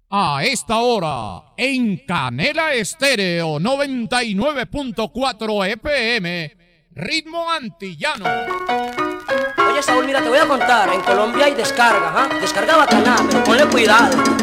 A esta hora, en Canela Estéreo 99.4 FM, ritmo antillano. Oye, Saúl, mira, te voy a contar. En Colombia hay descargas, ¿ah? Descarga bacaná, pero ponle cuidado.